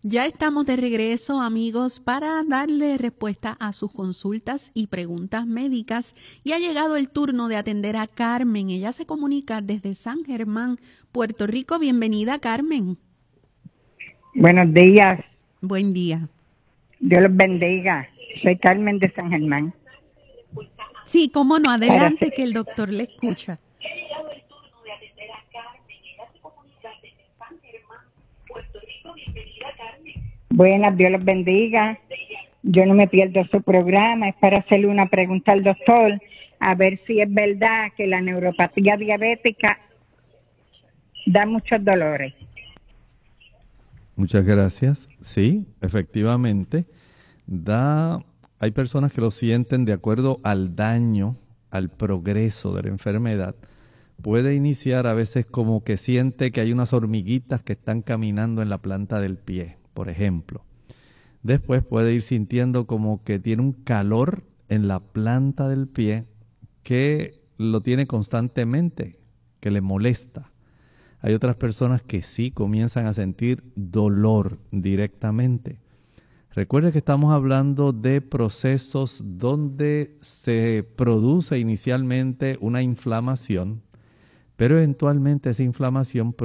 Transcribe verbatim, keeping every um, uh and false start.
Ya estamos de regreso, amigos, para darle respuesta a sus consultas y preguntas médicas. Y ha llegado el turno de atender a Carmen. Ella se comunica desde San Germán, Puerto Rico. Bienvenida, Carmen. Buenos días. Buen día. Dios los bendiga. Soy Carmen de San Germán. Sí, cómo no, adelante que el doctor le escucha. Buenas, Dios los bendiga. Yo no me pierdo su programa, es para hacerle una pregunta al doctor, a ver si es verdad que la neuropatía diabética da muchos dolores. Muchas gracias. Sí, efectivamente, da, hay personas que lo sienten de acuerdo al daño, al progreso de la enfermedad. Puede iniciar a veces como que siente que hay unas hormiguitas que están caminando en la planta del pie, por ejemplo. Después puede ir sintiendo como que tiene un calor en la planta del pie que lo tiene constantemente, que le molesta. Hay otras personas que sí comienzan a sentir dolor directamente. Recuerde que estamos hablando de procesos donde se produce inicialmente una inflamación, pero eventualmente esa inflamación